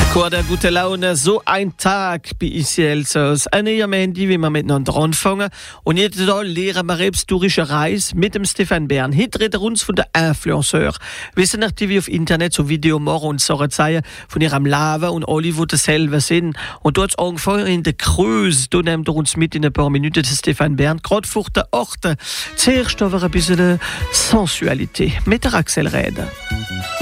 Chor der gute Laune, so ein Tag bei Ici Elsass. Ein Handy, wie wir miteinander anfangen. Und jetzt lehren wir historische Reise mit dem Stefan Bern. Heute redet er uns von der Influenceur. Wissen nicht, die wie auf Internet so Video machen und so zeigen von ihrem Leben und alle, die dasselbe sind. Und dort angefangen in der Creuse. Da nimmt er uns mit in ein paar Minuten, der Stefan Bern. Gerade vor der Orte. Zuerst aber ein bisschen Sensualität. Mit der Axel reden.